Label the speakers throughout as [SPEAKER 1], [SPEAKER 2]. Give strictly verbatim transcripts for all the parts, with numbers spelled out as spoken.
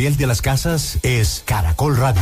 [SPEAKER 1] Gabriel de las Casas es Caracol Radio.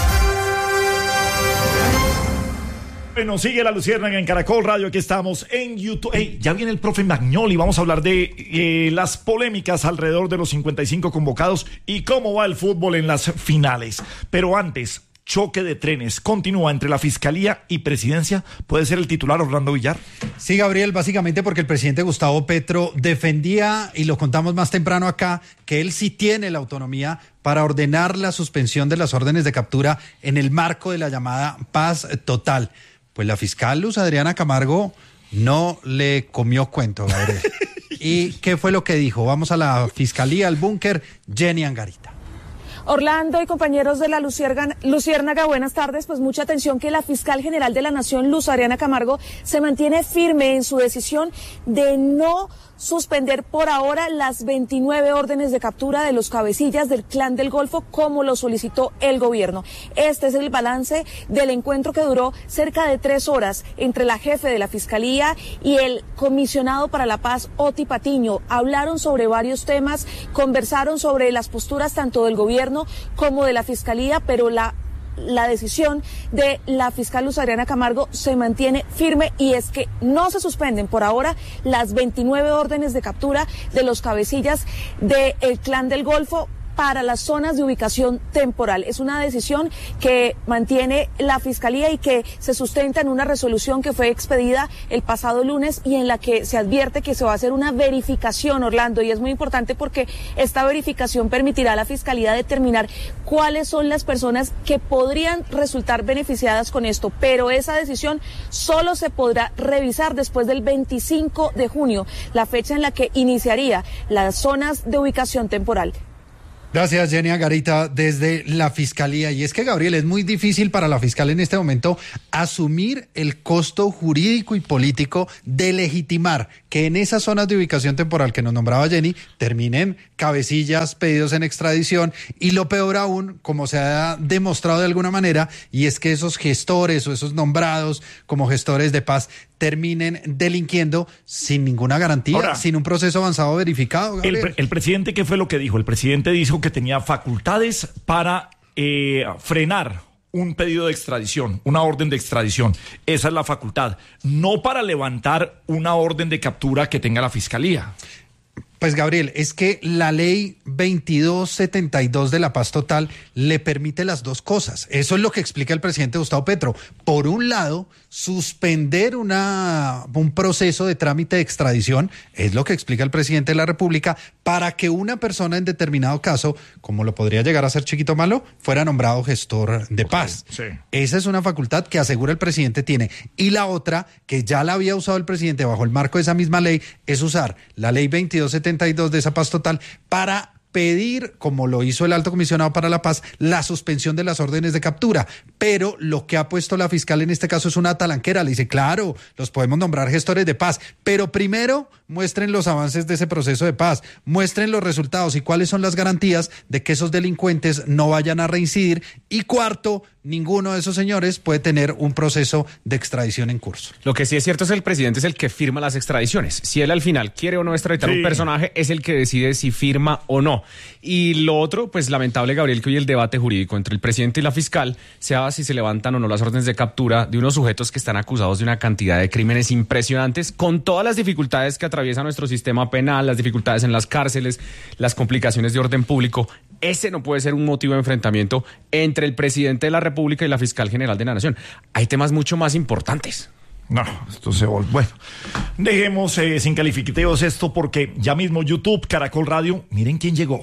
[SPEAKER 2] Bueno, sigue la Luciérnaga en Caracol Radio, aquí estamos en YouTube. Hey, ya viene el profe Magnoli, vamos a hablar de eh, las polémicas alrededor de los cincuenta y cinco convocados y cómo va el fútbol en las finales. Pero antes, choque de trenes continúa entre la Fiscalía y Presidencia. ¿Puede ser el titular Orlando Villar?
[SPEAKER 3] Sí, Gabriel, básicamente porque el presidente Gustavo Petro defendía, y lo contamos más temprano acá, que él sí tiene la autonomía para ordenar la suspensión de las órdenes de captura en el marco de la llamada paz total. Pues la fiscal Luz Adriana Camargo no le comió cuento, Gabriel. ¿Y qué fue lo que dijo? Vamos a la Fiscalía, al búnker, Jenny Angarita.
[SPEAKER 4] Orlando y compañeros de la Luciérnaga, buenas tardes. Pues mucha atención que la fiscal general de la Nación, Luz Adriana Camargo, se mantiene firme en su decisión de no suspender por ahora las veintinueve órdenes de captura de los cabecillas del Clan del Golfo como lo solicitó el gobierno. Este es el balance del encuentro que duró cerca de tres horas entre la jefe de la Fiscalía y el comisionado para la paz, Oti Patiño. Hablaron sobre varios temas, conversaron sobre las posturas tanto del gobierno como de la Fiscalía, pero la La decisión de la fiscal Luz Adriana Camargo se mantiene firme y es que no se suspenden por ahora las veintinueve órdenes de captura de los cabecillas del Clan del Golfo para las zonas de ubicación temporal. Es una decisión que mantiene la Fiscalía y que se sustenta en una resolución que fue expedida el pasado lunes y en la que se advierte que se va a hacer una verificación, Orlando, y es muy importante porque esta verificación permitirá a la Fiscalía determinar cuáles son las personas que podrían resultar beneficiadas con esto, pero esa decisión solo se podrá revisar después del veinticinco de junio, la fecha en la que iniciaría las zonas de ubicación temporal.
[SPEAKER 3] Gracias, Jenny Angarita, desde la Fiscalía. Y es que, Gabriel, es muy difícil para la fiscal en este momento asumir el costo jurídico y político de legitimar que en esas zonas de ubicación temporal que nos nombraba Jenny terminen cabecillas pedidos en extradición y lo peor aún, como se ha demostrado de alguna manera, y es que esos gestores o esos nombrados como gestores de paz terminen delinquiendo sin ninguna garantía, ahora, sin un proceso avanzado verificado.
[SPEAKER 2] El, el presidente, ¿qué fue lo que dijo? El presidente dijo que tenía facultades para eh, frenar un pedido de extradición, una orden de extradición. Esa es la facultad, no para levantar una orden de captura que tenga la Fiscalía.
[SPEAKER 3] Pues, Gabriel, es que la ley veintidós setenta y dos de la paz total le permite las dos cosas. Eso es lo que explica el presidente Gustavo Petro. Por un lado, suspender una, un proceso de trámite de extradición, es lo que explica el presidente de la República, para que una persona en determinado caso, como lo podría llegar a ser Chiquito Malo, fuera nombrado gestor de paz.
[SPEAKER 2] Sí, sí.
[SPEAKER 3] Esa es una facultad que asegura el presidente tiene. Y la otra, que ya la había usado el presidente bajo el marco de esa misma ley, es usar la ley veintidós setenta y dos de esa paz total para pedir, como lo hizo el Alto Comisionado para la Paz, la suspensión de las órdenes de captura. Pero lo que ha puesto la fiscal en este caso es una talanquera. Le dice, claro, los podemos nombrar gestores de paz, pero primero muestren los avances de ese proceso de paz, muestren los resultados y cuáles son las garantías de que esos delincuentes no vayan a reincidir. Y cuarto, ninguno de esos señores puede tener un proceso de extradición en curso.
[SPEAKER 5] Lo que sí es cierto es que el presidente es el que firma las extradiciones. Si él al final quiere o no extraditar sí. un personaje, es el que decide si firma o no. Y lo otro, pues lamentable, Gabriel, que hoy el debate jurídico entre el presidente y la fiscal sea si se levantan o no las órdenes de captura de unos sujetos que están acusados de una cantidad de crímenes impresionantes, con todas las dificultades que atraviesa nuestro sistema penal, las dificultades en las cárceles, las complicaciones de orden público. Ese no puede ser un motivo de enfrentamiento entre el presidente de la República y la fiscal general de la Nación. Hay temas mucho más importantes.
[SPEAKER 2] No, esto se volvió. Bueno, dejemos eh, sin calificativos esto porque ya mismo YouTube, Caracol Radio, miren quién llegó.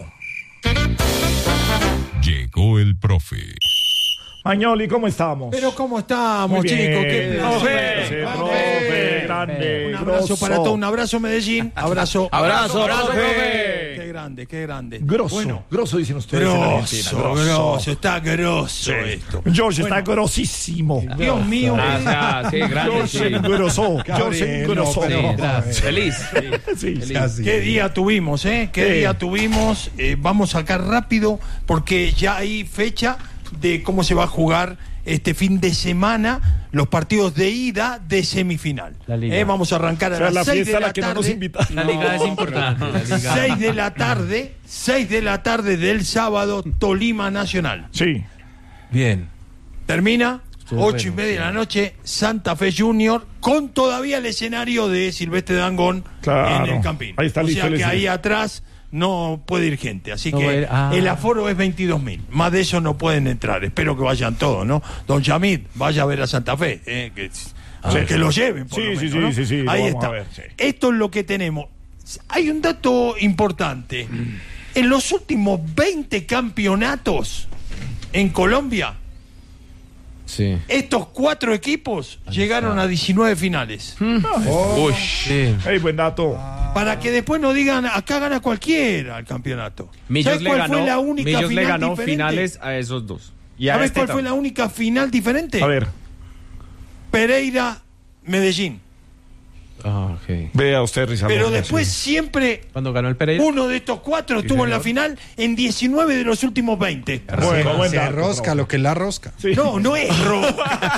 [SPEAKER 6] Llegó el profe.
[SPEAKER 2] Magnoli, ¿cómo estamos?
[SPEAKER 7] Pero ¿cómo estamos, chicos? Qué
[SPEAKER 2] placer. Profe, profe, grande.
[SPEAKER 7] Un abrazo grosso. Para todos, un abrazo Medellín, abrazo.
[SPEAKER 5] Abrazo, abrazo,
[SPEAKER 7] profe.
[SPEAKER 5] profe.
[SPEAKER 7] Qué grande, qué grande.
[SPEAKER 2] Grosso,
[SPEAKER 7] bueno,
[SPEAKER 2] grosso dicen ustedes.
[SPEAKER 7] Grosso, grosso, grosso, está grosso sí. esto.
[SPEAKER 2] George
[SPEAKER 7] bueno.
[SPEAKER 2] está grosísimo.
[SPEAKER 7] Dios mío.
[SPEAKER 5] Ah, sí, grande.
[SPEAKER 2] George se engrosó. George se engrosó.
[SPEAKER 5] Feliz.
[SPEAKER 7] Sí, sí, sí. Qué día tuvimos, ¿eh? Qué sí. día tuvimos. Eh, vamos a sacar rápido porque ya hay fecha de cómo se va a jugar este fin de semana los partidos de ida de semifinal. Eh, vamos a arrancar a
[SPEAKER 2] o sea,
[SPEAKER 7] las
[SPEAKER 2] la
[SPEAKER 7] seis de
[SPEAKER 2] fiesta a
[SPEAKER 7] la
[SPEAKER 2] la que
[SPEAKER 7] tarde.
[SPEAKER 2] no nos invitaron.
[SPEAKER 6] La liga es importante. La liga.
[SPEAKER 7] seis de la tarde, seis de la tarde del sábado, Tolima Nacional.
[SPEAKER 2] Sí.
[SPEAKER 6] Bien.
[SPEAKER 7] Termina
[SPEAKER 6] Estuvo
[SPEAKER 7] ocho y
[SPEAKER 6] bueno,
[SPEAKER 7] media de
[SPEAKER 6] sí.
[SPEAKER 7] la noche, Santa Fe Junior, con todavía el escenario de Silvestre Dangond
[SPEAKER 2] Claro.
[SPEAKER 7] en el Campín.
[SPEAKER 2] Ahí está
[SPEAKER 7] o
[SPEAKER 2] listo
[SPEAKER 7] sea
[SPEAKER 2] el
[SPEAKER 7] que
[SPEAKER 2] escenario.
[SPEAKER 7] ahí atrás no puede ir gente, así
[SPEAKER 6] No
[SPEAKER 7] que
[SPEAKER 6] va a ir- ah.
[SPEAKER 7] el aforo es veintidós mil. Más de eso no pueden entrar. Espero que vayan todos, ¿no? Don Yamid, vaya a ver a Santa Fe, eh, que, o sea, que lo lleven. Por
[SPEAKER 2] Sí,
[SPEAKER 7] lo
[SPEAKER 2] sí,
[SPEAKER 7] menos,
[SPEAKER 2] sí,
[SPEAKER 7] ¿no?
[SPEAKER 2] sí, sí, lo
[SPEAKER 7] Ahí
[SPEAKER 2] vamos
[SPEAKER 7] está.
[SPEAKER 2] a ver, sí.
[SPEAKER 7] Esto es lo que tenemos. Hay un dato importante. En los últimos veinte campeonatos en Colombia,
[SPEAKER 5] Sí.
[SPEAKER 7] estos cuatro equipos llegaron a diecinueve finales.
[SPEAKER 5] Uy. Sí.
[SPEAKER 2] Hey, buen dato.
[SPEAKER 7] Para que después no digan, acá gana cualquiera el campeonato.
[SPEAKER 5] Millos
[SPEAKER 7] ¿Sabes
[SPEAKER 5] le
[SPEAKER 7] cuál
[SPEAKER 5] ganó,
[SPEAKER 7] fue la única
[SPEAKER 5] Millos
[SPEAKER 7] final
[SPEAKER 5] le ganó
[SPEAKER 7] diferente?
[SPEAKER 5] finales a esos dos. Y a
[SPEAKER 7] ¿Sabes
[SPEAKER 5] este
[SPEAKER 7] cuál fue
[SPEAKER 5] tam-
[SPEAKER 7] la única final diferente?
[SPEAKER 2] A ver,
[SPEAKER 7] Pereira, Medellín.
[SPEAKER 5] Ah, ok.
[SPEAKER 2] vea usted, Rizardo.
[SPEAKER 7] Pero después siempre
[SPEAKER 6] Cuando ganó el Pereira.
[SPEAKER 7] uno de estos cuatro estuvo en la final en diecinueve de los últimos veinte.
[SPEAKER 2] Bueno,
[SPEAKER 3] se
[SPEAKER 2] buen
[SPEAKER 3] se
[SPEAKER 2] dato,
[SPEAKER 3] rosca
[SPEAKER 2] profe.
[SPEAKER 3] lo que es la rosca.
[SPEAKER 2] Sí.
[SPEAKER 7] No, no es rojo.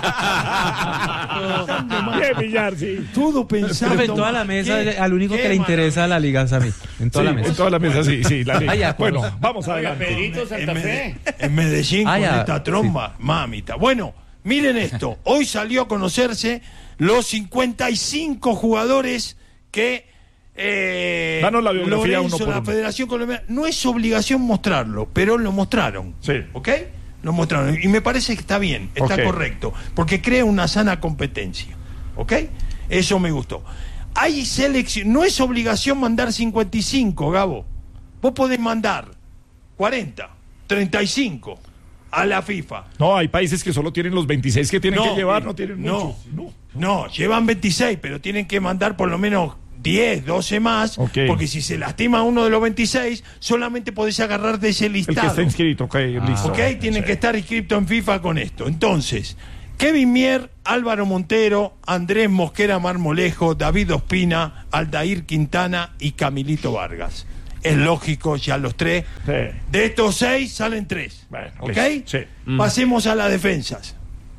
[SPEAKER 2] Bien, Villar, sí.
[SPEAKER 7] Todo pensando.
[SPEAKER 6] Profe, en toda la mesa,
[SPEAKER 7] ¿Qué?
[SPEAKER 6] al único
[SPEAKER 7] ¿Qué
[SPEAKER 6] que le interesa la liga es a mí. En toda
[SPEAKER 2] Sí,
[SPEAKER 6] la mesa.
[SPEAKER 2] en toda la mesa, sí, sí. La liga.
[SPEAKER 6] Ah, ya,
[SPEAKER 2] bueno,
[SPEAKER 6] pues.
[SPEAKER 2] vamos adelante.
[SPEAKER 8] Pedrito Santa
[SPEAKER 7] en,
[SPEAKER 8] Fe.
[SPEAKER 7] Mede- en Medellín
[SPEAKER 6] Ah,
[SPEAKER 7] con
[SPEAKER 6] ya,
[SPEAKER 7] esta tromba, mamita. Bueno, miren esto. Hoy salió a conocerse los cincuenta y cinco jugadores que eh,
[SPEAKER 2] Danos la biografía
[SPEAKER 7] Lorenzo,
[SPEAKER 2] uno por
[SPEAKER 7] la
[SPEAKER 2] uno.
[SPEAKER 7] Federación Colombiana, no es obligación mostrarlo, pero lo mostraron.
[SPEAKER 2] Sí.
[SPEAKER 7] ¿Ok? Lo mostraron. Y me parece que está bien, está
[SPEAKER 2] Ok.
[SPEAKER 7] correcto, porque crea una sana competencia. ¿Ok? Eso me gustó. Hay selección, no es obligación mandar cincuenta y cinco, Gabo. Vos podés mandar cuarenta, treinta y cinco a la FIFA.
[SPEAKER 2] No, hay países que solo tienen los veintiséis que tienen
[SPEAKER 7] No,
[SPEAKER 2] que llevar,
[SPEAKER 7] eh,
[SPEAKER 2] no tienen
[SPEAKER 7] no,
[SPEAKER 2] muchos. No.
[SPEAKER 7] No, llevan veintiséis, pero tienen que mandar por lo menos diez, doce más,
[SPEAKER 2] Ok.
[SPEAKER 7] porque si se lastima uno de los veintiséis, solamente podés agarrar de ese
[SPEAKER 2] El que
[SPEAKER 7] listado.
[SPEAKER 2] está inscrito, ok, listo.
[SPEAKER 7] ¿Ok? Tienen
[SPEAKER 2] Sí.
[SPEAKER 7] que estar inscritos en FIFA con esto. Entonces, Kevin Mier, Álvaro Montero, Andrés Mosquera Marmolejo, David Ospina, Aldair Quintana y Camilito Vargas. Es lógico, ya los tres.
[SPEAKER 2] Sí.
[SPEAKER 7] De estos seis salen tres.
[SPEAKER 2] Bueno,
[SPEAKER 7] ¿Ok?
[SPEAKER 2] listo. Sí.
[SPEAKER 7] Pasemos a las defensas.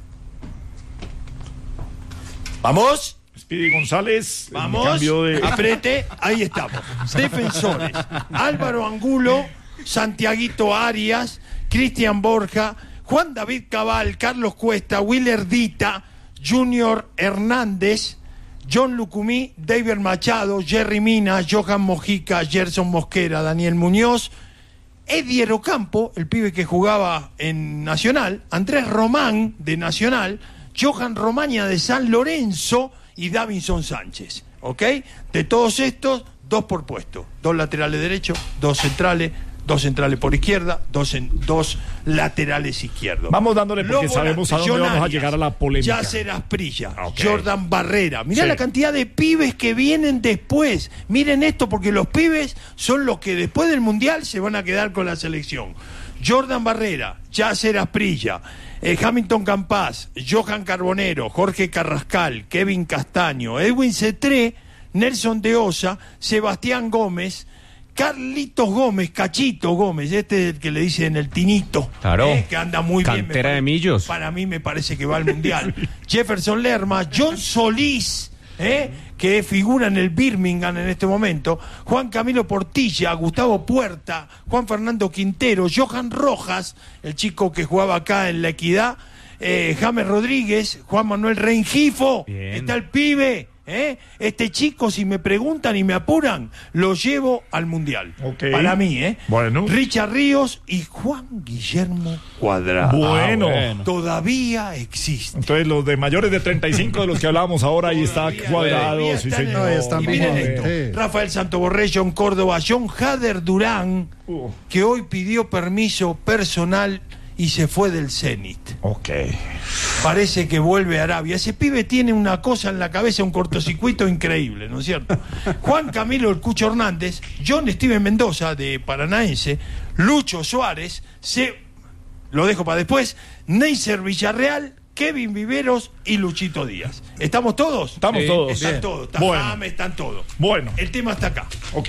[SPEAKER 7] ¿Vamos?
[SPEAKER 2] Speedy González, en
[SPEAKER 7] Vamos,
[SPEAKER 2] cambio de...
[SPEAKER 7] aprete, ahí estamos. Defensores, Álvaro Angulo, Santiaguito Arias, Cristian Borja, Juan David Cabal, Carlos Cuesta, Willer Dita, Junior Hernández, John Lucumí, David Machado, Jerry Mina, Johan Mojica, Gerson Mosquera, Daniel Muñoz, Eddie Ocampo, el pibe que jugaba en Nacional, Andrés Román de Nacional, Johan Romaña de San Lorenzo y Davinson Sánchez. ¿Ok? De todos estos, dos por puesto. Dos laterales derechos, dos centrales, dos centrales por izquierda, dos, en, dos laterales izquierdos.
[SPEAKER 2] Vamos dándole porque
[SPEAKER 7] Los
[SPEAKER 2] sabemos a
[SPEAKER 7] volantes,
[SPEAKER 2] dónde
[SPEAKER 7] John
[SPEAKER 2] vamos a
[SPEAKER 7] Arias,
[SPEAKER 2] llegar a la polémica.
[SPEAKER 7] Yasser Asprilla,
[SPEAKER 2] Ah, ok.
[SPEAKER 7] Jordan Barrera. Mirá
[SPEAKER 2] Sí.
[SPEAKER 7] la cantidad de pibes que vienen después. Miren esto, porque los pibes son los que después del Mundial se van a quedar con la selección. Jordan Barrera, Yasser Asprilla, eh, Hamilton Campás, Johan Carbonero, Jorge Carrascal, Kevin Castaño, Edwin Cetré, Nelson de Osa, Sebastián Gómez, Carlitos Gómez, Cachito Gómez, este es el que le dicen el Tinito,
[SPEAKER 5] Claro.
[SPEAKER 7] eh, que anda muy bien. me
[SPEAKER 5] Cantera de
[SPEAKER 7] pare-
[SPEAKER 5] Millos.
[SPEAKER 7] Para mí me parece que va al Mundial. Jefferson Lerma, John Solís, eh, que figura en el Birmingham en este momento, Juan Camilo Portilla, Gustavo Puerta, Juan Fernando Quintero, Johan Rojas, el chico que jugaba acá en La Equidad, eh, James Rodríguez, Juan Manuel Rengifo,
[SPEAKER 5] Bien.
[SPEAKER 7] está el pibe. ¿Eh? Este chico, si me preguntan y me apuran, lo llevo al Mundial.
[SPEAKER 2] Ok.
[SPEAKER 7] Para mí, ¿eh?
[SPEAKER 2] Bueno.
[SPEAKER 7] Richard Ríos y Juan Guillermo Cuadrado.
[SPEAKER 2] Bueno.
[SPEAKER 7] Todavía existe.
[SPEAKER 2] Entonces, los de mayores de treinta y cinco de los que hablábamos ahora, ahí está
[SPEAKER 7] Todavía-
[SPEAKER 2] cuadrado,
[SPEAKER 7] todavía
[SPEAKER 2] sí,
[SPEAKER 7] están en-
[SPEAKER 2] señor.
[SPEAKER 3] No, están
[SPEAKER 7] Y miren
[SPEAKER 3] bien.
[SPEAKER 7] esto,
[SPEAKER 3] Sí.
[SPEAKER 7] Rafael Santoborré, John Córdoba, John Hader Durán,
[SPEAKER 2] Uh.
[SPEAKER 7] que hoy pidió permiso personal y se fue del Zenit.
[SPEAKER 2] Ok.
[SPEAKER 7] Parece que vuelve a Arabia. Ese pibe tiene una cosa en la cabeza, un cortocircuito increíble, ¿no es cierto? Juan Camilo El Cucho Hernández, John Steven Mendoza, de Paranaense, Lucho Suárez, se, lo dejo para después, Neisser Villarreal, Kevin Viveros y Luchito Díaz. ¿Estamos todos?
[SPEAKER 2] Estamos
[SPEAKER 5] Sí,
[SPEAKER 2] todos.
[SPEAKER 7] Están
[SPEAKER 2] Bien.
[SPEAKER 7] todos. Está
[SPEAKER 2] Bueno.
[SPEAKER 7] James, están todos.
[SPEAKER 2] Bueno.
[SPEAKER 7] El tema está acá.
[SPEAKER 2] Ok.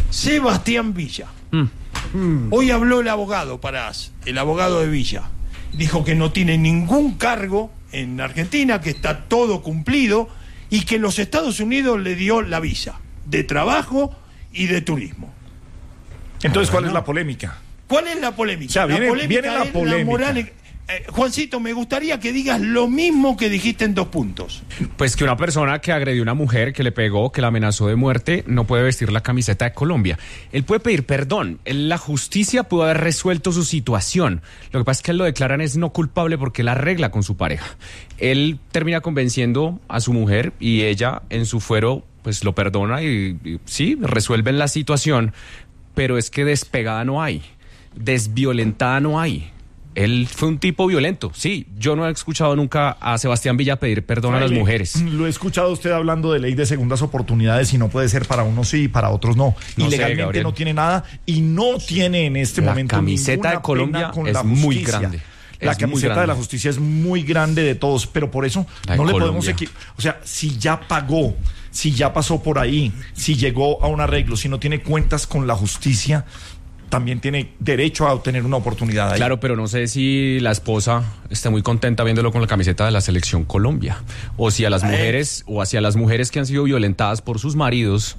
[SPEAKER 7] Sebastián Villa. Hoy habló el abogado, Parás, el abogado de Villa, dijo que no tiene ningún cargo en Argentina, que está todo cumplido y que los Estados Unidos le dio la visa de trabajo y de turismo.
[SPEAKER 2] Entonces, ¿cuál es la polémica?
[SPEAKER 7] ¿Cuál es la polémica?
[SPEAKER 2] O sea, viene-
[SPEAKER 7] la polémica
[SPEAKER 2] viene la
[SPEAKER 7] es
[SPEAKER 2] polémica.
[SPEAKER 7] moral. Eh, Juancito, me gustaría que digas lo mismo que dijiste en Dos Puntos.
[SPEAKER 5] Pues que una persona que agredió a una mujer, que le pegó, que la amenazó de muerte, no puede vestir la camiseta de Colombia. Él puede pedir perdón. Él- la justicia pudo haber resuelto su situación. Lo que pasa es que él lo declaran es no culpable porque él arregla con su pareja. Él termina convenciendo a su mujer y ella en su fuero pues lo perdona y, y sí, resuelven la situación. Pero es que despegada no hay. Desviolentada no hay. Él fue un tipo violento, sí. Yo no he escuchado nunca a Sebastián Villa pedir perdón a las
[SPEAKER 2] Fraile,
[SPEAKER 5] mujeres.
[SPEAKER 2] Lo he escuchado usted hablando de ley de segundas oportunidades y no puede ser para unos sí y para otros no.
[SPEAKER 5] No
[SPEAKER 2] Y
[SPEAKER 5] sé,
[SPEAKER 2] legalmente
[SPEAKER 5] Gabriel.
[SPEAKER 2] no tiene nada y no tiene en este
[SPEAKER 5] La
[SPEAKER 2] momento
[SPEAKER 5] camiseta
[SPEAKER 2] ninguna
[SPEAKER 5] de Colombia
[SPEAKER 2] pena con
[SPEAKER 5] es
[SPEAKER 2] la
[SPEAKER 5] muy
[SPEAKER 2] justicia.
[SPEAKER 5] grande.
[SPEAKER 2] La
[SPEAKER 5] Es muy
[SPEAKER 2] camiseta
[SPEAKER 5] grande.
[SPEAKER 2] de la justicia es muy grande de todos, pero por eso
[SPEAKER 5] La de
[SPEAKER 2] no le
[SPEAKER 5] Colombia.
[SPEAKER 2] podemos equi- O sea, si ya pagó, si ya pasó por ahí, si llegó a un arreglo, si no tiene cuentas con la justicia, también tiene derecho a obtener una oportunidad ahí.
[SPEAKER 5] Claro, pero no sé si la esposa está muy contenta viéndolo con la camiseta de la selección Colombia. O si a las mujeres, o hacia las mujeres que han sido violentadas por sus maridos,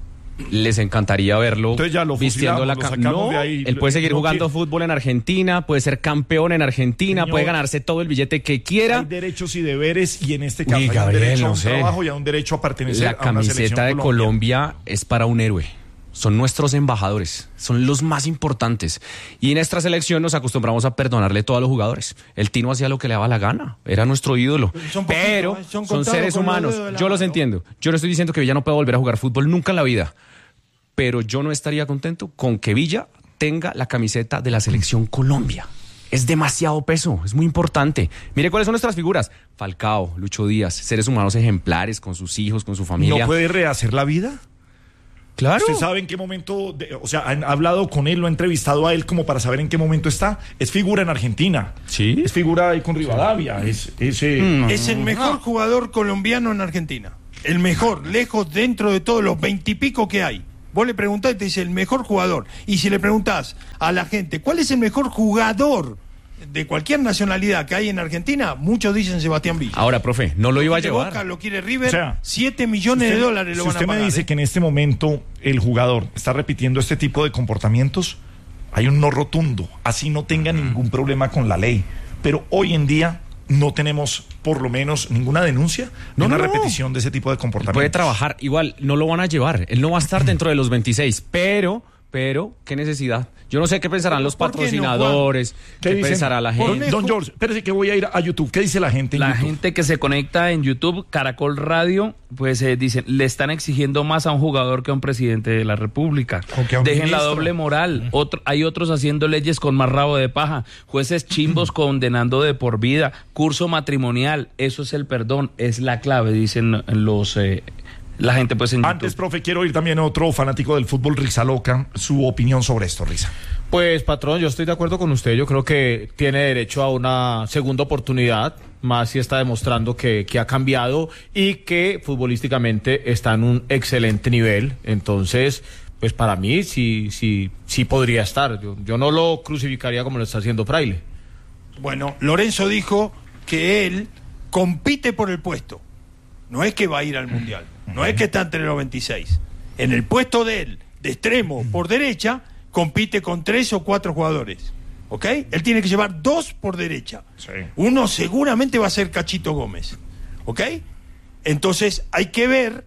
[SPEAKER 5] les encantaría verlo
[SPEAKER 2] Entonces ya lo
[SPEAKER 5] vistiendo
[SPEAKER 2] fusilamos,
[SPEAKER 5] la
[SPEAKER 2] lo
[SPEAKER 5] camiseta.
[SPEAKER 2] sacamos
[SPEAKER 5] No,
[SPEAKER 2] de ahí.
[SPEAKER 5] él puede seguir
[SPEAKER 2] No
[SPEAKER 5] jugando
[SPEAKER 2] quiere-
[SPEAKER 5] fútbol en Argentina, puede ser campeón en Argentina,
[SPEAKER 2] Señor,
[SPEAKER 5] puede ganarse todo el billete que quiera.
[SPEAKER 2] Hay derechos y deberes y en este caso
[SPEAKER 5] Uy,
[SPEAKER 2] hay
[SPEAKER 5] Gabriel,
[SPEAKER 2] un derecho a
[SPEAKER 5] no
[SPEAKER 2] un
[SPEAKER 5] sé.
[SPEAKER 2] trabajo y a un derecho a pertenecer
[SPEAKER 5] La
[SPEAKER 2] a una selección
[SPEAKER 5] camiseta de
[SPEAKER 2] Colombia.
[SPEAKER 5] Colombia es para un héroe. Son nuestros embajadores, son los más importantes. Y en nuestra selección nos acostumbramos a perdonarle todo a los jugadores. El Tino hacía lo que le daba la gana, era nuestro ídolo.
[SPEAKER 7] Son poquitos,
[SPEAKER 5] Pero
[SPEAKER 7] ¿eh? Son
[SPEAKER 5] son
[SPEAKER 7] contados
[SPEAKER 5] seres
[SPEAKER 7] con los
[SPEAKER 5] humanos.
[SPEAKER 7] dedos de la
[SPEAKER 5] Yo los
[SPEAKER 7] mano.
[SPEAKER 5] entiendo. Yo no estoy diciendo que Villa no pueda volver a jugar fútbol nunca en la vida. Pero yo no estaría contento con que Villa tenga la camiseta de la selección Colombia. Es demasiado peso, es muy importante. Mire cuáles son nuestras figuras. Falcao, Lucho Díaz, seres humanos ejemplares con sus hijos, con su familia.
[SPEAKER 2] ¿No puede rehacer la vida?
[SPEAKER 5] Claro.
[SPEAKER 2] ¿Usted sabe en qué momento, de- o sea, han hablado con él, lo ha entrevistado a él como para saber en qué momento está? Es figura en Argentina.
[SPEAKER 5] Sí.
[SPEAKER 2] Es figura ahí con Rivadavia. Es, es, eh,
[SPEAKER 7] Es el mejor jugador colombiano en Argentina. El mejor, lejos dentro de todos los veintipico que hay. Vos le preguntás y te dice el mejor jugador. Y si le preguntás a la gente cuál es el mejor jugador de cualquier nacionalidad que hay en Argentina, muchos dicen Sebastián Villa.
[SPEAKER 5] Ahora, profe, no lo iba a
[SPEAKER 7] quiere
[SPEAKER 5] llevar.
[SPEAKER 7] Boca, lo quiere River,
[SPEAKER 2] O sea,
[SPEAKER 7] siete millones
[SPEAKER 2] si usted-
[SPEAKER 7] de dólares lo
[SPEAKER 2] si
[SPEAKER 7] van a
[SPEAKER 2] usted
[SPEAKER 7] pagar.
[SPEAKER 2] me dice
[SPEAKER 7] ¿eh?
[SPEAKER 2] que en este momento el jugador está repitiendo este tipo de comportamientos, hay un no rotundo. Así no tenga ningún problema con la ley. Pero hoy en día no tenemos, por lo menos, ninguna denuncia de
[SPEAKER 5] No,
[SPEAKER 2] una
[SPEAKER 5] no, no.
[SPEAKER 2] repetición de ese tipo de
[SPEAKER 5] Él
[SPEAKER 2] comportamientos.
[SPEAKER 5] puede trabajar, igual no lo van a llevar, él no va a estar dentro de los veintiséis, pero, pero, ¿qué necesidad? Yo no sé qué pensarán los
[SPEAKER 7] ¿Por qué no,
[SPEAKER 5] patrocinadores,
[SPEAKER 2] ¿Qué
[SPEAKER 5] qué,
[SPEAKER 2] dicen?
[SPEAKER 5] pensará la gente.
[SPEAKER 2] Don, don George, espérese que voy a ir a YouTube. ¿Qué dice la gente en
[SPEAKER 8] La
[SPEAKER 2] YouTube?
[SPEAKER 8] gente que se conecta en YouTube, Caracol Radio, pues eh, dicen, le están exigiendo más a un jugador que a un presidente de la República.
[SPEAKER 3] O que a un
[SPEAKER 8] Dejen la
[SPEAKER 3] ministro.
[SPEAKER 8] doble moral. Otro, hay otros haciendo leyes con más rabo de paja. Jueces chimbos condenando de por vida. Curso matrimonial. Eso es el perdón. Es la clave, dicen los... eh, la gente pues en
[SPEAKER 2] Antes,
[SPEAKER 8] YouTube.
[SPEAKER 2] profe, quiero oír también a otro fanático del fútbol, Risa Loca, su opinión sobre esto, Risa.
[SPEAKER 6] Pues, patrón, yo estoy de acuerdo con usted. Yo creo que tiene derecho a una segunda oportunidad, más si está demostrando que, que ha cambiado y que futbolísticamente está en un excelente nivel. Entonces, pues para mí sí, sí, sí podría estar. Yo, yo no lo crucificaría como lo está haciendo Fraile.
[SPEAKER 7] Bueno, Lorenzo dijo que él compite por el puesto. No es que va a ir al Mundial. No es que está entre los veintiséis. En el puesto de él, de extremo por derecha, compite con tres o cuatro jugadores. ¿Ok? Él tiene que llevar dos por derecha.
[SPEAKER 2] Sí.
[SPEAKER 7] Uno seguramente va a ser Cachito Gómez. ¿Ok? Entonces hay que ver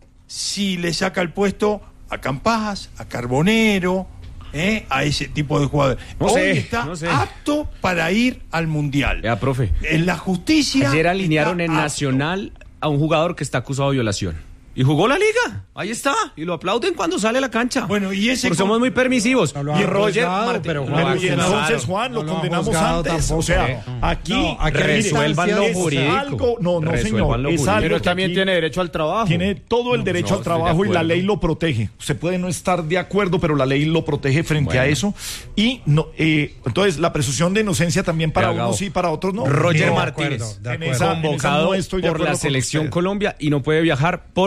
[SPEAKER 7] si le saca el puesto a Campajas, a Carbonero, ¿eh? a ese tipo de jugadores.
[SPEAKER 5] No
[SPEAKER 7] Hoy
[SPEAKER 5] sé,
[SPEAKER 7] está
[SPEAKER 5] no sé.
[SPEAKER 7] apto para ir al Mundial.
[SPEAKER 5] Ya, profe.
[SPEAKER 7] En la justicia.
[SPEAKER 5] Ayer alinearon
[SPEAKER 7] está
[SPEAKER 5] en
[SPEAKER 7] apto.
[SPEAKER 5] Nacional a un jugador que está acusado de violación. Y jugó la liga. Ahí está. Y lo aplauden cuando sale a la cancha.
[SPEAKER 7] Bueno, y ese
[SPEAKER 5] Porque
[SPEAKER 7] con-
[SPEAKER 5] somos muy permisivos.
[SPEAKER 3] No lo
[SPEAKER 5] y
[SPEAKER 3] han
[SPEAKER 5] Roger
[SPEAKER 3] juzgado,
[SPEAKER 5] Martínez.
[SPEAKER 3] pero
[SPEAKER 5] No,
[SPEAKER 3] Juan,
[SPEAKER 2] Pero y entonces,
[SPEAKER 5] claro.
[SPEAKER 2] Juan, lo
[SPEAKER 3] No lo han
[SPEAKER 2] condenamos
[SPEAKER 3] juzgado
[SPEAKER 2] antes.
[SPEAKER 3] tampoco.
[SPEAKER 2] O sea, aquí,
[SPEAKER 3] No, aquí
[SPEAKER 2] mire,
[SPEAKER 5] resuelvan lo
[SPEAKER 2] es
[SPEAKER 5] jurídico.
[SPEAKER 2] algo, no, no,
[SPEAKER 5] Resuelvan
[SPEAKER 2] señor,
[SPEAKER 5] lo
[SPEAKER 2] es
[SPEAKER 5] jurídico.
[SPEAKER 2] algo
[SPEAKER 6] Pero él
[SPEAKER 2] que
[SPEAKER 6] también
[SPEAKER 2] aquí
[SPEAKER 6] tiene derecho al trabajo.
[SPEAKER 2] tiene todo el derecho
[SPEAKER 5] no,
[SPEAKER 2] al
[SPEAKER 5] estoy de
[SPEAKER 2] trabajo y la
[SPEAKER 5] acuerdo.
[SPEAKER 2] ley lo protege. Usted puede no estar de acuerdo, pero la ley lo protege frente a
[SPEAKER 5] Bueno.
[SPEAKER 2] eso. Y no, eh, entonces la presunción de inocencia también para
[SPEAKER 5] Vea,
[SPEAKER 2] unos
[SPEAKER 5] Gabo.
[SPEAKER 2] sí, para otros no.
[SPEAKER 5] Roger
[SPEAKER 3] de
[SPEAKER 5] Martínez,
[SPEAKER 3] acuerdo, de
[SPEAKER 2] en
[SPEAKER 3] acuerdo.
[SPEAKER 2] esa- en esa
[SPEAKER 5] convocado
[SPEAKER 2] no estoy de
[SPEAKER 5] por
[SPEAKER 2] acuerdo
[SPEAKER 5] la
[SPEAKER 2] con
[SPEAKER 5] selección
[SPEAKER 2] usted.
[SPEAKER 5] Colombia y no puede viajar porque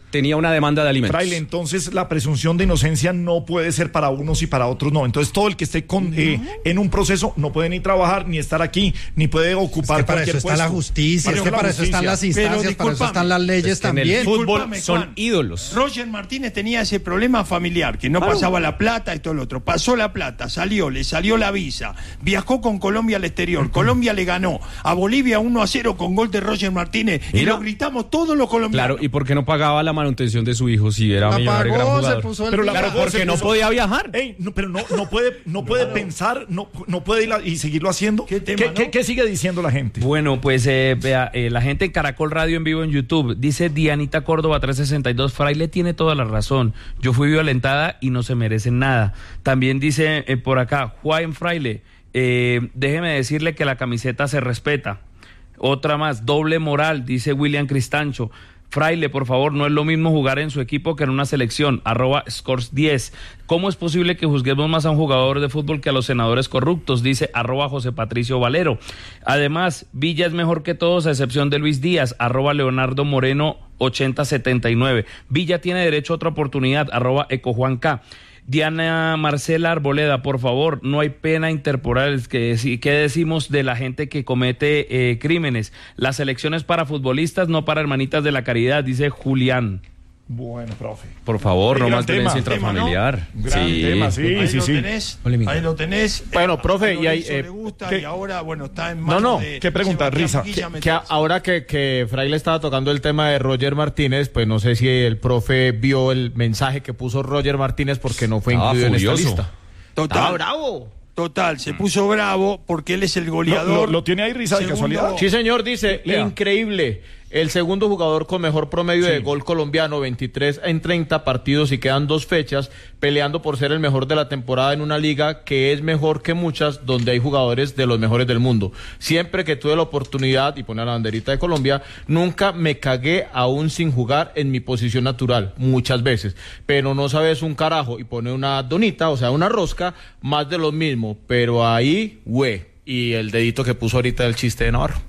[SPEAKER 5] tenía una demanda de alimentos.
[SPEAKER 2] Fraile, entonces la presunción de inocencia no puede ser para unos y para otros no. Entonces todo el que esté con, eh, en un proceso no puede ni trabajar, ni estar aquí, ni puede ocupar
[SPEAKER 3] es que para
[SPEAKER 2] cualquier
[SPEAKER 3] eso
[SPEAKER 2] puesto.
[SPEAKER 3] está la justicia, es que para eso están las instancias, para eso están las leyes
[SPEAKER 5] Es que en
[SPEAKER 3] también.
[SPEAKER 5] el fútbol
[SPEAKER 7] Discúlpame,
[SPEAKER 5] son
[SPEAKER 7] Juan.
[SPEAKER 5] ídolos.
[SPEAKER 7] Roger Martínez tenía ese problema familiar, que no
[SPEAKER 5] Claro.
[SPEAKER 7] pasaba la plata y todo lo otro. Pasó la plata, salió, le salió la visa, viajó con Colombia al exterior. Colombia le ganó a Bolivia uno a cero con gol de Roger Martínez y
[SPEAKER 5] Mira.
[SPEAKER 7] lo gritamos todos los colombianos.
[SPEAKER 5] Claro, ¿y por qué no pagaba la manutención de su hijo si era
[SPEAKER 3] La
[SPEAKER 5] millonario y gran
[SPEAKER 3] pagó, se
[SPEAKER 5] jugador?
[SPEAKER 3] puso el
[SPEAKER 2] Pero la
[SPEAKER 3] claro,
[SPEAKER 2] pagó,
[SPEAKER 5] porque
[SPEAKER 2] se
[SPEAKER 5] no
[SPEAKER 2] puso-
[SPEAKER 5] podía viajar.
[SPEAKER 2] Ey, no, pero no, no puede, no puede pensar, no, no puede ir a- y seguirlo haciendo.
[SPEAKER 7] ¿Qué tema,
[SPEAKER 2] ¿Qué,
[SPEAKER 7] no?
[SPEAKER 2] qué- qué sigue diciendo la gente?
[SPEAKER 8] Bueno, pues eh, vea, eh, la gente en Caracol Radio en vivo en YouTube dice Dianita Córdoba trescientos sesenta y dos, Fraile tiene toda la razón. Yo fui violentada y no se merecen nada. También dice eh, por acá Juan Fraile, eh, déjeme decirle que la camiseta se respeta. Otra más, doble moral, dice William Cristancho. Fraile, por favor, no es lo mismo jugar en su equipo que en una selección, arroba scores diez. ¿Cómo es posible que juzguemos más a un jugador de fútbol que a los senadores corruptos? Dice arroba José Patricio Valero. Además, Villa es mejor que todos a excepción de Luis Díaz, arroba Leonardo Moreno ochenta setenta y nueve. Villa tiene derecho a otra oportunidad, arroba Ecojuan K. Diana Marcela Arboleda, por favor, no hay pena interporal. ¿Qué, qué decimos de la gente que comete eh, crímenes? Las elecciones para futbolistas, no para hermanitas de la caridad, dice Julián.
[SPEAKER 2] Bueno, profe.
[SPEAKER 5] Por favor,
[SPEAKER 2] Sí,
[SPEAKER 5] no
[SPEAKER 2] gran
[SPEAKER 5] más violencia
[SPEAKER 2] tema,
[SPEAKER 5] intrafamiliar.
[SPEAKER 2] Gran
[SPEAKER 5] Sí.
[SPEAKER 2] tema, sí,
[SPEAKER 7] ahí
[SPEAKER 2] sí,
[SPEAKER 7] lo
[SPEAKER 2] sí.
[SPEAKER 7] tenés,
[SPEAKER 5] Polémica.
[SPEAKER 7] ahí lo tenés.
[SPEAKER 6] Bueno,
[SPEAKER 7] Eh,
[SPEAKER 6] profe,
[SPEAKER 7] a
[SPEAKER 6] y hay,
[SPEAKER 7] Lorenzo
[SPEAKER 6] eh,
[SPEAKER 7] le gusta
[SPEAKER 2] ¿qué?
[SPEAKER 7] y ahora, bueno, está en
[SPEAKER 6] No,
[SPEAKER 7] manos
[SPEAKER 6] no,
[SPEAKER 7] de
[SPEAKER 2] ¿qué pregunta,
[SPEAKER 7] Sebastián
[SPEAKER 2] Risa?
[SPEAKER 7] Moquilla
[SPEAKER 6] Que
[SPEAKER 7] meterse.
[SPEAKER 6] a- ahora que, que Fraile estaba tocando el tema de Roger Martínez, pues no sé si el profe vio el mensaje que puso Roger Martínez porque no fue
[SPEAKER 5] Estaba
[SPEAKER 6] incluido en esta
[SPEAKER 5] furioso.
[SPEAKER 6] lista.
[SPEAKER 7] Total,
[SPEAKER 6] bravo.
[SPEAKER 7] total, se puso bravo porque él es el
[SPEAKER 2] ¿Lo,
[SPEAKER 7] goleador.
[SPEAKER 2] lo- lo tiene ahí, Risa, de
[SPEAKER 7] Segundo-
[SPEAKER 2] casualidad?
[SPEAKER 6] Sí, señor, dice,
[SPEAKER 2] Lea.
[SPEAKER 6] increíble. El segundo jugador con mejor promedio
[SPEAKER 2] Sí.
[SPEAKER 6] de gol colombiano, veintitrés en treinta partidos y quedan dos fechas peleando por ser el mejor de la temporada en una liga que es mejor que muchas donde hay jugadores de los mejores del mundo. Siempre que tuve la oportunidad, y pone la banderita de Colombia, nunca me cagué aún sin jugar en mi posición natural, muchas veces. Pero no sabes un carajo y pone una donita, o sea, una rosca, más de lo mismo. Pero ahí, güey. Y el dedito que puso ahorita del chiste de Navarro.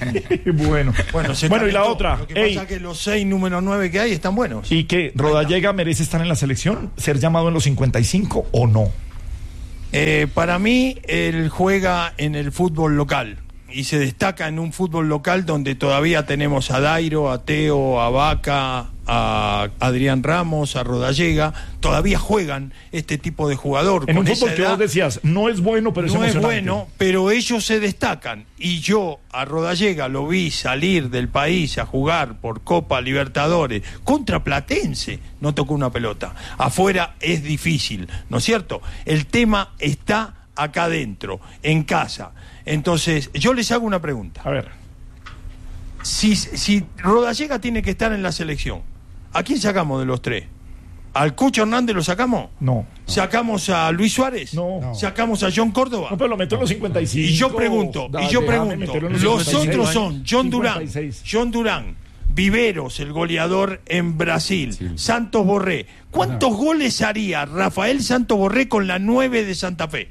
[SPEAKER 2] bueno,
[SPEAKER 7] Bueno, se
[SPEAKER 2] bueno y la
[SPEAKER 7] calentó.
[SPEAKER 2] otra.
[SPEAKER 7] Lo que
[SPEAKER 2] Ey,
[SPEAKER 7] pasa es que los seis número nueve que hay están buenos.
[SPEAKER 2] ¿y que Rodallega merece estar en la selección? ¿Ser llamado en los cincuenta y cinco o no?
[SPEAKER 7] Eh, para mí, él juega en el fútbol local y se destaca en un fútbol local donde todavía tenemos a Dairo, a Teo, a Vaca, a Adrián Ramos, a Rodallega. Todavía juegan este tipo de jugador.
[SPEAKER 2] En
[SPEAKER 7] con
[SPEAKER 2] un
[SPEAKER 7] esa
[SPEAKER 2] fútbol que
[SPEAKER 7] edad.
[SPEAKER 2] vos decías, no es bueno, pero es
[SPEAKER 7] No es
[SPEAKER 2] emocionante.
[SPEAKER 7] bueno, pero ellos se destacan. Y yo a Rodallega lo vi salir del país a jugar por Copa Libertadores contra Platense. No tocó una pelota. Afuera es difícil, ¿no es cierto? El tema está acá adentro, en casa. Entonces, yo les hago una pregunta.
[SPEAKER 2] A ver,
[SPEAKER 7] Si, si Rodallega tiene que estar en la selección, ¿a quién sacamos de los tres? ¿Al Cucho Hernández lo sacamos?
[SPEAKER 2] no.
[SPEAKER 7] ¿Sacamos a Luis Suárez?
[SPEAKER 2] No. No.
[SPEAKER 7] ¿Sacamos a John Córdoba?
[SPEAKER 2] No, pero lo meto en los cincuenta y cinco.
[SPEAKER 7] Y yo pregunto,
[SPEAKER 2] Dale,
[SPEAKER 7] y yo
[SPEAKER 2] déjame
[SPEAKER 7] pregunto,
[SPEAKER 2] meterlo en
[SPEAKER 7] los
[SPEAKER 2] cincuenta y seis.
[SPEAKER 7] otros son John Durán,
[SPEAKER 2] cincuenta y seis.
[SPEAKER 7] John Durán, Viveros, el goleador en Brasil, Santos Borré. ¿Cuántos goles haría Rafael Santos Borré con la nueve de Santa Fe?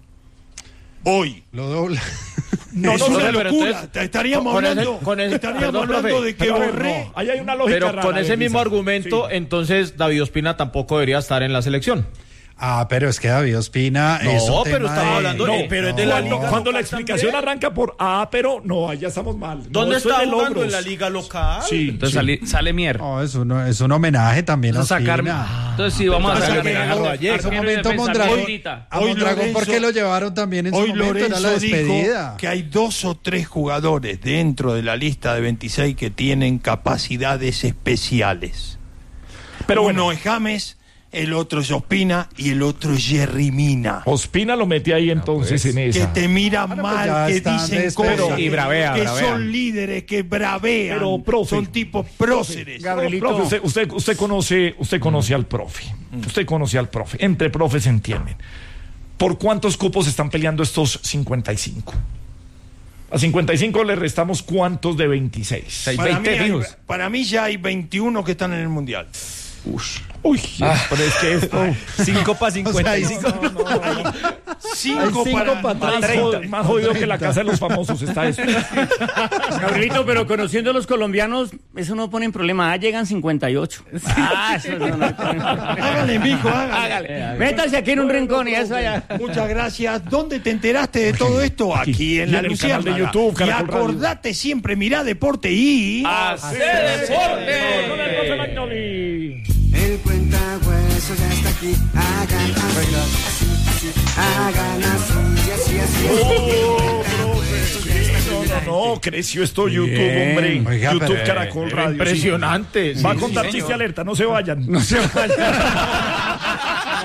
[SPEAKER 7] Hoy.
[SPEAKER 3] Lo dobla.
[SPEAKER 7] No, es
[SPEAKER 6] no,
[SPEAKER 7] una
[SPEAKER 6] pero
[SPEAKER 7] locura.
[SPEAKER 6] entonces,
[SPEAKER 7] estaríamos
[SPEAKER 6] con ese-
[SPEAKER 7] hablando,
[SPEAKER 6] con ese-
[SPEAKER 7] estaríamos
[SPEAKER 6] perdón,
[SPEAKER 7] hablando
[SPEAKER 6] profe,
[SPEAKER 7] de que
[SPEAKER 2] Pero a ver,
[SPEAKER 7] Borré...
[SPEAKER 2] no, ahí hay una lógica
[SPEAKER 6] Pero
[SPEAKER 2] rara
[SPEAKER 6] con
[SPEAKER 2] de
[SPEAKER 6] ese mismo
[SPEAKER 2] Risa.
[SPEAKER 6] argumento,
[SPEAKER 2] Sí.
[SPEAKER 6] entonces David Ospina tampoco debería estar en la selección.
[SPEAKER 3] Ah, pero es que David Ospina
[SPEAKER 6] No,
[SPEAKER 3] es un
[SPEAKER 6] pero
[SPEAKER 3] tema
[SPEAKER 6] estaba
[SPEAKER 3] de-
[SPEAKER 6] hablando-
[SPEAKER 2] No,
[SPEAKER 6] Eh, pero es de la
[SPEAKER 2] cuando,
[SPEAKER 6] liga
[SPEAKER 2] cuando la
[SPEAKER 6] local
[SPEAKER 2] explicación
[SPEAKER 6] también.
[SPEAKER 2] arranca por ah, pero no, ahí ya estamos mal. No,
[SPEAKER 6] ¿Dónde
[SPEAKER 2] eso es
[SPEAKER 6] está
[SPEAKER 2] de
[SPEAKER 6] jugando?
[SPEAKER 2] logros.
[SPEAKER 6] ¿En la liga local?
[SPEAKER 2] Sí,
[SPEAKER 8] Entonces
[SPEAKER 2] sí.
[SPEAKER 8] sale, sale Mier.
[SPEAKER 3] No, es un, es un homenaje también a
[SPEAKER 8] Entonces, sacar-
[SPEAKER 3] Ospina.
[SPEAKER 8] Entonces sí, vamos a
[SPEAKER 6] Entonces,
[SPEAKER 8] sacar
[SPEAKER 6] que
[SPEAKER 8] Mier.
[SPEAKER 6] Rodallega.
[SPEAKER 3] En su
[SPEAKER 8] Arquero y
[SPEAKER 3] momento
[SPEAKER 8] defensa,
[SPEAKER 3] Mondragón,
[SPEAKER 8] Mierdita.
[SPEAKER 3] a
[SPEAKER 7] Hoy
[SPEAKER 3] Mondragón,
[SPEAKER 7] Lorenzo-
[SPEAKER 3] ¿por qué lo llevaron también en su
[SPEAKER 7] Hoy
[SPEAKER 3] momento? Era la
[SPEAKER 7] Lorenzo dijo
[SPEAKER 3] despedida.
[SPEAKER 7] que hay dos o tres jugadores dentro de la lista de veintiséis que tienen capacidades especiales.
[SPEAKER 2] Pero
[SPEAKER 7] Uno
[SPEAKER 2] bueno,
[SPEAKER 7] es James, el otro es Ospina y el otro es Jerry Mina.
[SPEAKER 2] Ospina lo mete ahí entonces en
[SPEAKER 7] Que
[SPEAKER 2] esa.
[SPEAKER 7] te miran
[SPEAKER 3] pues
[SPEAKER 7] mal,
[SPEAKER 3] ya
[SPEAKER 7] que
[SPEAKER 3] están
[SPEAKER 7] dicen
[SPEAKER 3] despedidos.
[SPEAKER 7] cosas,
[SPEAKER 6] Y bravea,
[SPEAKER 7] que
[SPEAKER 6] bravea.
[SPEAKER 7] son líderes, que bravean,
[SPEAKER 2] Pero, profe,
[SPEAKER 7] son tipos próceres.
[SPEAKER 2] Gabrielito. Profe, usted, usted, usted conoce, usted conoce al profe. Usted conoce al profe. Entre profes se entienden. ¿Por cuántos cupos están peleando estos cincuenta y cinco? A cincuenta y cinco le restamos cuántos de veintiséis.
[SPEAKER 5] Hay
[SPEAKER 7] Para mí,
[SPEAKER 5] veinte
[SPEAKER 7] hay-
[SPEAKER 5] fijos.
[SPEAKER 7] para mí ya hay veintiuno que están en el Mundial.
[SPEAKER 2] Uy, pero es que esto.
[SPEAKER 5] cinco para cincuenta y cinco.
[SPEAKER 7] cinco,
[SPEAKER 3] cinco
[SPEAKER 7] para,
[SPEAKER 3] para
[SPEAKER 2] Más,
[SPEAKER 3] treinta.
[SPEAKER 2] jod- más jodido que la casa de los famosos está eso.
[SPEAKER 9] Gabrielito, pero conociendo a los colombianos, eso no pone en problema. Ah, llegan cincuenta y ocho. Ah, eso no, no,
[SPEAKER 7] Hágale, mijo, hágale.
[SPEAKER 9] hágale. Métase aquí en un rincón y eso allá.
[SPEAKER 7] Muchas gracias. ¿Dónde te enteraste de todo esto? Aquí en
[SPEAKER 2] Y
[SPEAKER 7] la
[SPEAKER 2] en el canal de
[SPEAKER 7] Luciérnaga.
[SPEAKER 2] YouTube,
[SPEAKER 7] Y
[SPEAKER 2] Caracol Radio.
[SPEAKER 7] acordate siempre, mirá deporte y...
[SPEAKER 8] ¡Hace
[SPEAKER 2] Con
[SPEAKER 8] deporte!
[SPEAKER 2] el profe Magnoli.
[SPEAKER 10] El cuentahuesos ya está aquí. Hagan así, así, así. Hagan así, así, así.
[SPEAKER 2] Oh, profe, sí, no, no, no, creció esto YouTube, hombre.
[SPEAKER 3] Oiga,
[SPEAKER 2] YouTube
[SPEAKER 3] pero,
[SPEAKER 2] Caracol Radio. sí.
[SPEAKER 6] Impresionante.
[SPEAKER 2] Va a
[SPEAKER 6] sí,
[SPEAKER 2] contar
[SPEAKER 6] sí,
[SPEAKER 2] chiste
[SPEAKER 6] señor.
[SPEAKER 2] alerta, no se vayan. No se vayan.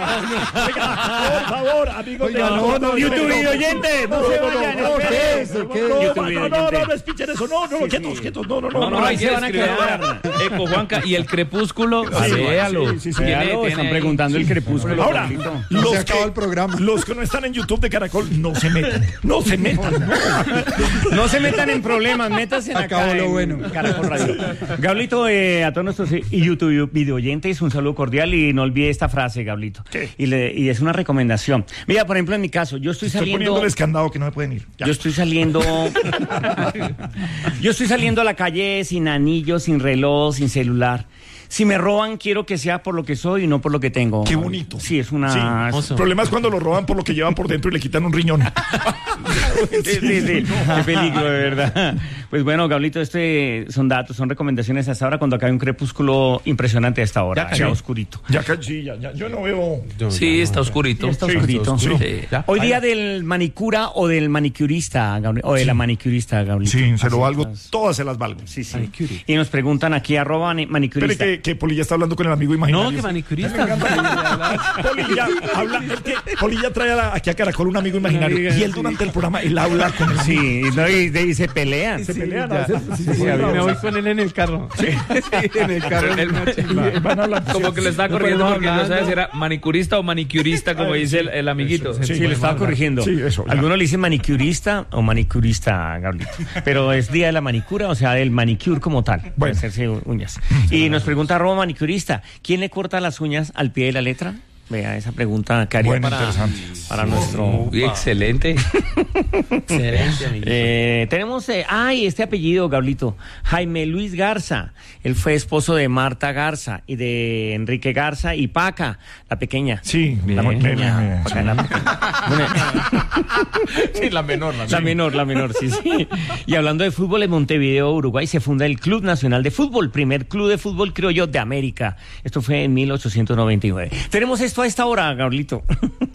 [SPEAKER 2] Oiga, por favor, amigos de
[SPEAKER 3] Oiga, no, no,
[SPEAKER 9] YouTube
[SPEAKER 3] no,
[SPEAKER 9] y oyentes, no se vayan.
[SPEAKER 2] no,
[SPEAKER 9] esperen.
[SPEAKER 3] ¿qué es eso? ¿Qué es?
[SPEAKER 2] No,
[SPEAKER 9] YouTube
[SPEAKER 2] no, no, no,
[SPEAKER 9] oyente.
[SPEAKER 2] no escuchen eso, no, no, quietos, quietos, no, no, no,
[SPEAKER 8] No, no,
[SPEAKER 2] no,
[SPEAKER 8] ahí
[SPEAKER 9] se
[SPEAKER 8] se
[SPEAKER 9] van a
[SPEAKER 8] escribe.
[SPEAKER 9] quedar.
[SPEAKER 8] Eco, Juanca, y el crepúsculo,
[SPEAKER 2] Sí,
[SPEAKER 8] véalo.
[SPEAKER 2] sí, sí, sí.
[SPEAKER 8] Tiene-
[SPEAKER 9] Véalo,
[SPEAKER 8] tiene
[SPEAKER 9] están
[SPEAKER 8] ahí-
[SPEAKER 9] preguntando el crepúsculo.
[SPEAKER 2] Ahora,
[SPEAKER 9] Gabrielito.
[SPEAKER 3] No
[SPEAKER 2] los
[SPEAKER 3] se acaba
[SPEAKER 2] que,
[SPEAKER 3] el programa.
[SPEAKER 2] los que no están en YouTube de Caracol, no se metan, no se metan. no.
[SPEAKER 9] No se metan en problemas, métanse en
[SPEAKER 3] Acabó
[SPEAKER 9] acá
[SPEAKER 3] lo
[SPEAKER 9] en
[SPEAKER 3] bueno.
[SPEAKER 9] Caracol Radio. Gablito, eh, a todos nuestros eh, YouTube video oyentes, un saludo cordial y no olvide esta frase, Gablito.
[SPEAKER 2] ¿Qué?
[SPEAKER 9] Y, le- y es una recomendación. Mira, por ejemplo, en mi caso, yo estoy
[SPEAKER 2] Estoy
[SPEAKER 9] saliendo...
[SPEAKER 2] poniéndoles candado que no me pueden ir. Ya.
[SPEAKER 9] Yo estoy saliendo. Yo estoy saliendo a la calle sin anillo, sin reloj, sin celular. Si me roban, quiero que sea por lo que soy y no por lo que tengo.
[SPEAKER 2] Qué bonito.
[SPEAKER 9] Sí, es una.
[SPEAKER 2] Sí. El problema es cuando lo roban por lo que llevan por dentro y le quitan un riñón.
[SPEAKER 9] Sí, sí, sí. Qué peligro, de verdad. Pues bueno, Gablito, este son datos, son recomendaciones hasta ahora cuando acá hay un crepúsculo impresionante a esta hora.
[SPEAKER 2] Ya
[SPEAKER 9] Ya,
[SPEAKER 2] cayó.
[SPEAKER 9] oscurito.
[SPEAKER 2] Ya, ca- sí, ya, ya, yo no veo.
[SPEAKER 8] Sí, está oscurito.
[SPEAKER 9] Está
[SPEAKER 2] Sí,
[SPEAKER 9] oscurito.
[SPEAKER 2] sí.
[SPEAKER 8] Sí.
[SPEAKER 9] Hoy día del manicura o del manicurista, Gabri- o de la manicurista, Gablito.
[SPEAKER 2] Sí, se lo
[SPEAKER 9] Así
[SPEAKER 2] valgo,
[SPEAKER 9] estás.
[SPEAKER 2] todas se las valgo.
[SPEAKER 9] Sí, sí. Y nos preguntan aquí, arroba ni-
[SPEAKER 2] Pero
[SPEAKER 9] manicurista.
[SPEAKER 2] que, que Polilla está hablando con el amigo imaginario.
[SPEAKER 8] No, que manicurista.
[SPEAKER 2] Polilla, habla, es que Polilla trae a la- aquí a Caracol un amigo imaginario y él durante el programa, él habla con él.
[SPEAKER 9] Sí, no, y, y se pelean.
[SPEAKER 2] Se pelean a veces. Sí, sí, sí,
[SPEAKER 8] Me
[SPEAKER 2] sí,
[SPEAKER 8] voy con él en el carro. Sí, en el carro.
[SPEAKER 2] y van a hablar.
[SPEAKER 8] Como que lo está corrigiendo
[SPEAKER 3] podemos
[SPEAKER 8] porque no
[SPEAKER 3] hablar,
[SPEAKER 8] sabe
[SPEAKER 3] ¿no?
[SPEAKER 8] si era manicurista o manicurista, como dice el, el amiguito.
[SPEAKER 2] Eso,
[SPEAKER 9] Sí,
[SPEAKER 2] sí,
[SPEAKER 9] le estaba corrigiendo.
[SPEAKER 2] Sí, eso, ya.
[SPEAKER 9] Algunos le dicen manicurista o manicurista, Gablito. Pero es día de la manicura, o sea, del manicure como tal. Para
[SPEAKER 2] Bueno.
[SPEAKER 9] hacerse uñas. Y nos pregunta arroba manicurista, ¿quién le corta las uñas al pie de la letra? Vea, esa pregunta que haría
[SPEAKER 2] Bueno,
[SPEAKER 9] para,
[SPEAKER 2] interesante.
[SPEAKER 9] para nuestro...
[SPEAKER 8] Uy, excelente. Excelente, amiguito.
[SPEAKER 9] Eh, tenemos, eh, ay, este apellido, Gablito, Jaime Luis Garza. Él fue esposo de Marta Garza y de Enrique Garza y Paca, la pequeña.
[SPEAKER 2] Sí,
[SPEAKER 9] La
[SPEAKER 2] bien,
[SPEAKER 9] pequeña.
[SPEAKER 2] bien, bien,
[SPEAKER 9] Paca,
[SPEAKER 2] sí.
[SPEAKER 9] la pequeña. Bueno,
[SPEAKER 6] Sí, la menor. La
[SPEAKER 9] la menor, la menor, sí, sí. Y hablando de fútbol, en Montevideo, Uruguay, se funda el Club Nacional de Fútbol, primer club de fútbol criollo de América. Esto fue en mil ochocientos noventa y nueve. Tenemos esto a esta hora, Gablito.